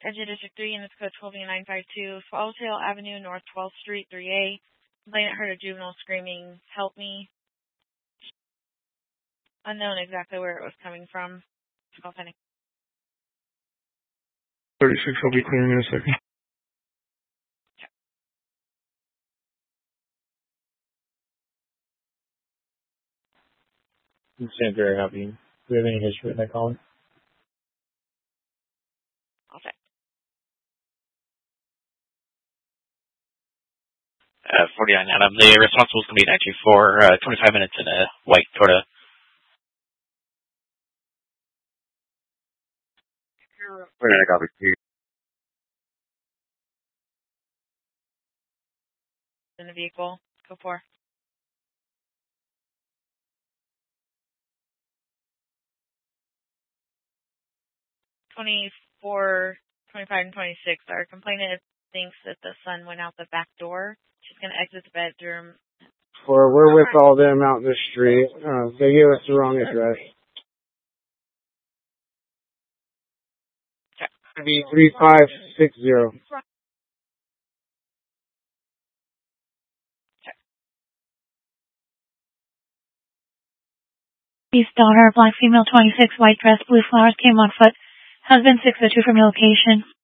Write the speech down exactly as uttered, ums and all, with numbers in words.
Edge District three, and it's code twelve nine five two, Swallowtail Avenue, North twelfth Street, three A. Complainant heard a juvenile screaming, "Help me." Unknown exactly where it was coming from. Call pending. thirty-six, I'll be clearing in a second. I'm very happy. Do we have any history with that calling? I'll check. Uh, forty-nine Adam. The responsible is going to be actually for uh, twenty-five minutes in a white Toyota. forty-nine, copy. In the vehicle. Go for. twenty-four, twenty-five, and twenty-six. Our complainant thinks that the son went out the back door. She's going to exit the bedroom. Or we're with all them out in the street. Uh, they gave us the wrong address. Okay. Be three five six zero. East daughter, black female, twenty-six, white dress, blue flowers, came on foot. Husband six oh two from your location.